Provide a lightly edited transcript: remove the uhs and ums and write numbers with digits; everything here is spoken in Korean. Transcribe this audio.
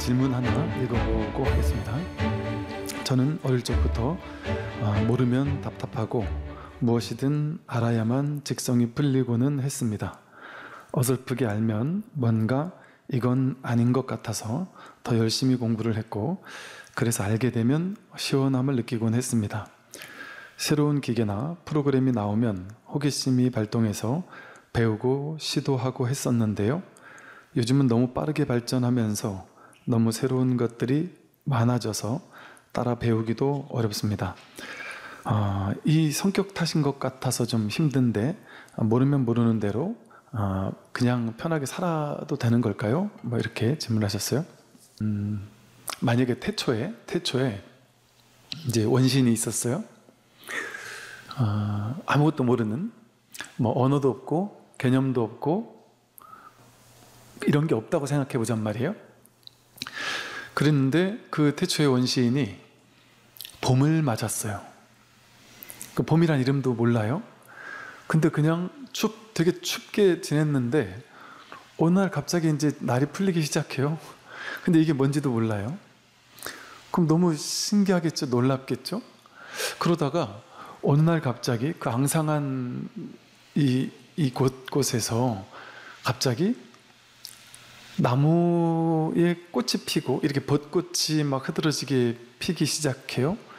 질문 하나 읽어보고 하겠습니다. 저는 어릴 적부터 모르면 답답하고 무엇이든 알아야만 직성이 풀리고는 했습니다. 어설프게 알면 뭔가 이건 아닌 것 같아서 더 열심히 공부를 했고, 그래서 알게 되면 시원함을 느끼곤 했습니다. 새로운 기계나 프로그램이 나오면 호기심이 발동해서 배우고 시도하고 했었는데요. 요즘은 너무 빠르게 발전하면서 너무 새로운 것들이 많아져서 따라 배우기도 어렵습니다. 이 성격 탓인 것 같아서 좀 힘든데, 모르면 모르는 대로 그냥 편하게 살아도 되는 걸까요? 뭐 이렇게 질문하셨어요. 만약에 태초에 이제 원신이 있었어요. 아무것도 모르는, 뭐 언어도 없고 개념도 없고 이런 게 없다고 생각해 보잔 말이에요. 그랬는데 그 태초의 원시인이 봄을 맞았어요. 그 봄이란 이름도 몰라요. 근데 그냥 되게 춥게 지냈는데 어느 날 갑자기 이제 날이 풀리기 시작해요. 근데 이게 뭔지도 몰라요. 그럼 너무 신기하겠죠? 놀랍겠죠? 그러다가 어느 날 갑자기 그 앙상한 이 곳곳에서 갑자기 나무에 꽃이 피고 이렇게 벚꽃이 막 흐드러지게 피기 시작해요.